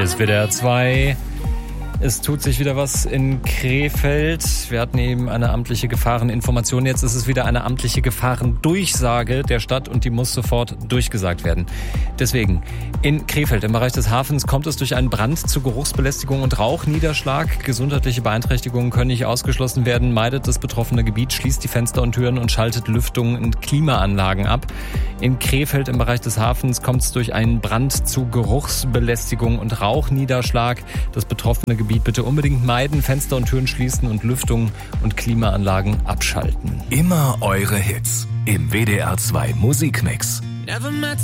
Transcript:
Hier ist WDR 2. Es tut sich wieder was in Krefeld. Wir hatten eben eine amtliche Gefahreninformation. Jetzt ist es wieder eine amtliche Gefahrendurchsage der Stadt und die muss sofort durchgesagt werden. Deswegen, in Krefeld im Bereich des Hafens kommt es durch einen Brand zu Geruchsbelästigung und Rauchniederschlag. Gesundheitliche Beeinträchtigungen können nicht ausgeschlossen werden. Meidet das betroffene Gebiet, schließt die Fenster und Türen und schaltet Lüftung und Klimaanlagen ab. In Krefeld im Bereich des Hafens kommt es durch einen Brand zu Geruchsbelästigung und Rauchniederschlag. Das betroffene Gebiet bitte unbedingt meiden, Fenster und Türen schließen und Lüftung und Klimaanlagen abschalten. Immer eure Hits im WDR 2 Musikmix.